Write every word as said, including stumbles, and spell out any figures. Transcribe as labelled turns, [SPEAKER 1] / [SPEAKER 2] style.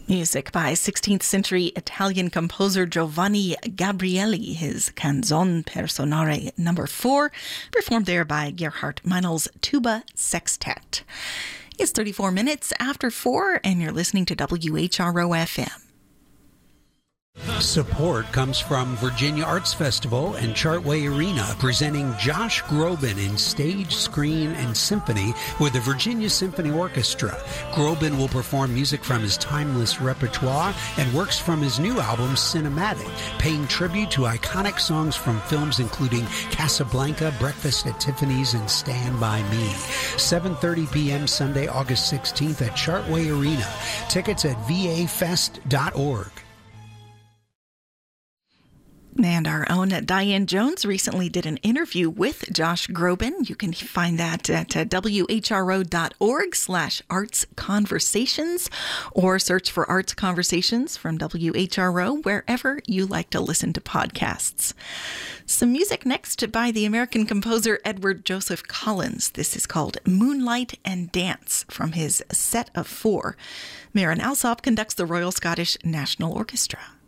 [SPEAKER 1] Music by sixteenth century Italian composer Giovanni Gabrieli, his Canzon Personare number four, performed there by Gerhard Meinl's Tuba Sextet. It's thirty-four minutes after four, and you're listening to W H R O F M.
[SPEAKER 2] Support comes from Virginia Arts Festival and Chartway Arena, presenting Josh Groban in stage, screen, and symphony with the Virginia Symphony Orchestra. Groban will perform music from his timeless repertoire and works from his new album, Cinematic, paying tribute to iconic songs from films including Casablanca, Breakfast at Tiffany's, and Stand By Me. seven thirty p.m. Sunday, August sixteenth at Chartway Arena. Tickets at v a fest dot org.
[SPEAKER 1] And our own Diane Jones recently did an interview with Josh Groban. You can find that at uh, w h r o dot org slash arts conversations, or search for Arts Conversations from W H R O wherever you like to listen to podcasts. Some music next by the American composer Edward Joseph Collins. This is called Moonlight and Dance from his set of four. Maren Alsop conducts the Royal Scottish National Orchestra.